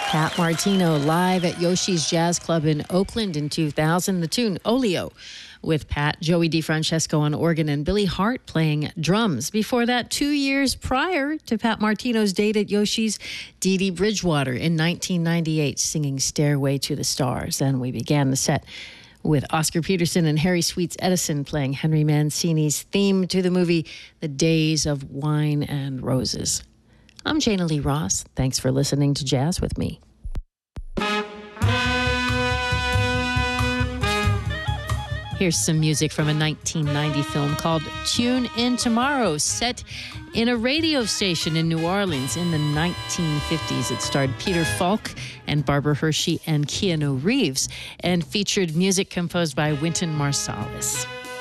Pat Martino live at Yoshi's Jazz Club in Oakland in 2000. The tune Olio with Pat, Joey DeFrancesco on organ, and Billy Hart playing drums. Before that, 2 years prior to Pat Martino's date at Yoshi's, Dee Dee Bridgewater in 1998 singing Stairway to the Stars. And we began the set with Oscar Peterson and Harry Sweets Edison playing Henry Mancini's theme to the movie The Days of Wine and Roses. I'm Jana Lee Ross. Thanks for listening to Jazz with me. Here's some music from a 1990 film called Tune In Tomorrow, set in a radio station in New Orleans in the 1950s. It starred Peter Falk and Barbara Hershey and Keanu Reeves and featured music composed by Wynton Marsalis.